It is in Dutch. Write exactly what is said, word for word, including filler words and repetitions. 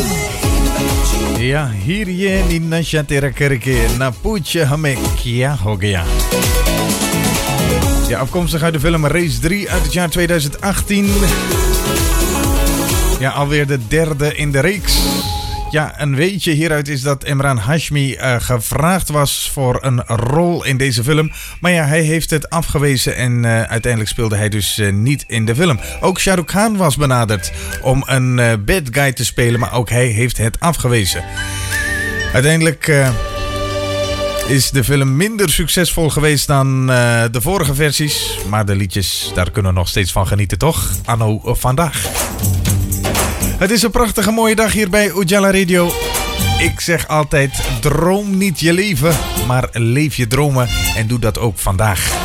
Ja, hier je niet nasha tera kerke na poetje hame kia ho gaya. Ja, afkomstig uit de film Race drie uit het jaar tweeduizend achttien. Ja, alweer de derde in de reeks. Ja, een weetje hieruit is dat Emraan Hashmi uh, gevraagd was voor een rol in deze film. Maar ja, hij heeft het afgewezen en uh, uiteindelijk speelde hij dus uh, niet in de film. Ook Shah Rukh Khan was benaderd om een uh, bad guy te spelen, maar ook hij heeft het afgewezen. Uiteindelijk uh, is de film minder succesvol geweest dan uh, de vorige versies. Maar de liedjes, daar kunnen we nog steeds van genieten, toch? Anno vandaag. Het is een prachtige mooie dag hier bij Ujala Radio. Ik zeg altijd, droom niet je leven, maar leef je dromen en doe dat ook vandaag.